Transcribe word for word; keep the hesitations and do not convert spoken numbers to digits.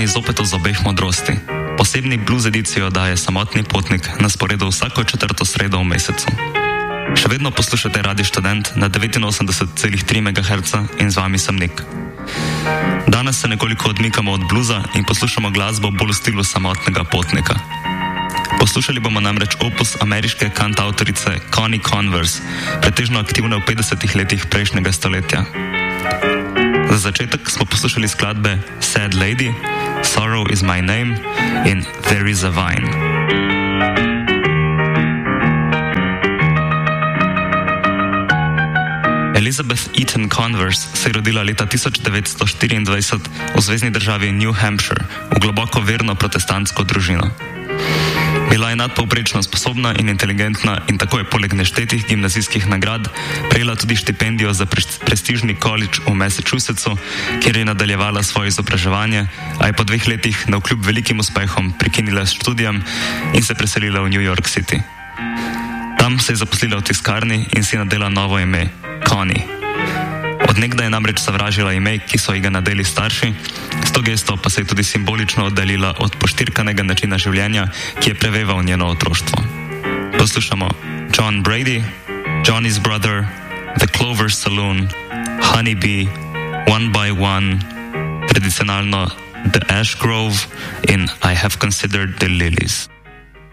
vami zopet z obeh modrosti. Posebni blues edicijo daje Samotni potnik na sporedu vsako četrto sredo v mesecu. Še vedno poslušate Radio Študent na devetinosemdeset celih tri megaherca in z vami sem Nik. Danes se nekoliko odmikamo od bluza in poslušamo glasbo bolj v stilu Samotnega potnika. Poslušali bomo namreč opus ameriške kantautorice Connie Converse, pretežno aktivne v petdesetih letih prejšnjega stoletja. Za začetek smo poslušali skladbe Sad Lady, Sorrow is my name in There is a vine. Elizabeth Eaton Converse se je rodila leta tisoč devetsto štiriindvajset v zvezni državi New Hampshire v globoko verno protestantsko družino. Bila je nadpovprečno sposobna in inteligentna in tako je poleg neštetih gimnazijskih nagrad prejela tudi štipendijo za prestižni college v Massachusettsu, kjer je nadaljevala svoje izobraževanje, a je po dveh letih navkljub velikim uspehom prekinila s študijem in se preselila v New York City. Tam se je zaposlila v tiskarni in si nadela novo ime, Connie. Od nekdaj je namreč zavražila ime, ki so ji ga nadeli starši, s to gesto pa se je tudi simbolično oddaljila od poštirkanega načina življenja, ki je preveval njeno otroštvo. Poslušamo John Brady, Johnny's Brother, The Clover Saloon, Honey Bee, One by One, tradicionalno The Ash Grove in I Have Considered the Lilies.